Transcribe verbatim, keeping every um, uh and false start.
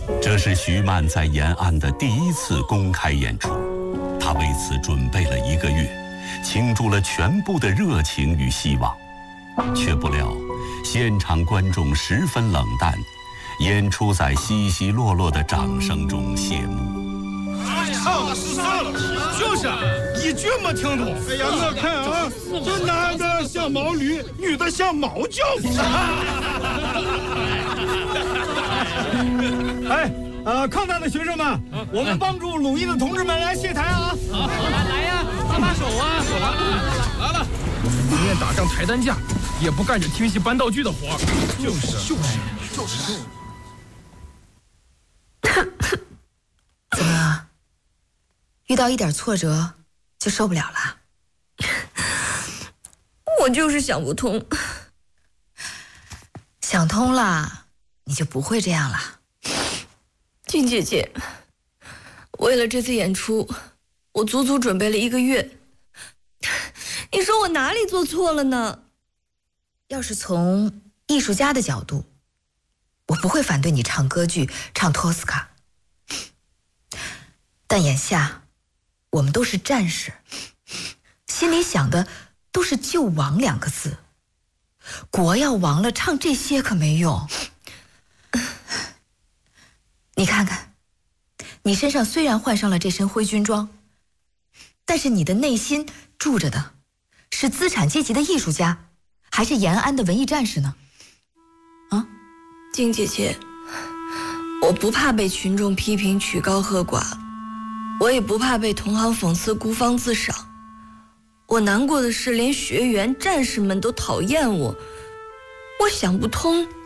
这是徐曼在延安的第一次公开演出，她为此准备了一个月，倾注了全部的热情与希望，却不料现场观众十分冷淡，演出在稀稀落落的掌声中谢幕。 唱的是啥了？就是一句没听懂。哎呀，我看啊，这男的像毛驴，女的像毛脚。哎，呃，抗战的学生们，我们帮助鲁豫的同志们来卸台啊！ 好，来来呀，搭把手啊！来了，不念打仗抬担架，也不干着听戏搬道具的活。就是就是就是。 怎么了？遇到一点挫折就受不了了？ 我就是想不通。 想通了，你就不会这样了。 静姐姐，为了这次演出，我足足准备了一个月。你说我哪里做错了呢？ 要是从艺术家的角度，我不会反对你唱歌剧，唱托斯卡。但眼下，我们都是战士，心里想的都是救亡两个字。国要亡了，唱这些可没用。你看看，你身上虽然换上了这身灰军装，但是你的内心住着的是资产阶级的艺术家，还是延安的文艺战士呢？啊， 静姐姐，我不怕被群众批评曲高和寡，我也不怕被同行讽刺孤芳自赏。我难过的是，连学员、战士们都讨厌我。我想不通，